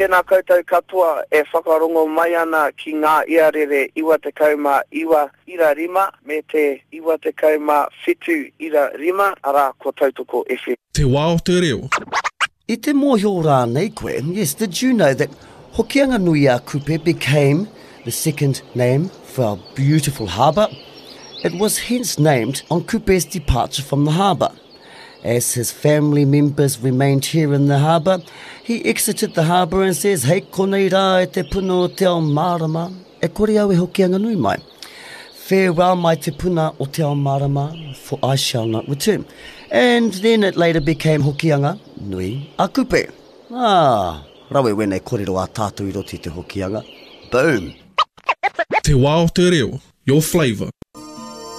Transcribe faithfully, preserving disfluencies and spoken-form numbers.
tēnā koutou katoa e whakarongo mai ana ki ngā iarere iwa te kauma iwa ira rima me te iwa te kauma whitu ira rima ara ko tautoko F M. Te wao te reo. I te mōhio rānei koe, yes, did you know that Hokianga Nui a Kupe became the second name for our beautiful harbour? It was hence named on Kupe's departure from the harbour. As his family members remained here in the harbour, he exited the harbour and says, hei konei rā e te puna o te ao marama, e kore au e Hokianga Nui mai. Farewell mai te puna o te ao marama, for I shall not return. And then it later became Hokianga Nui a Kupe. Ah, rawe wene korero a tātou i roti te Hokianga. Boom! Te wao te reo, your flavour.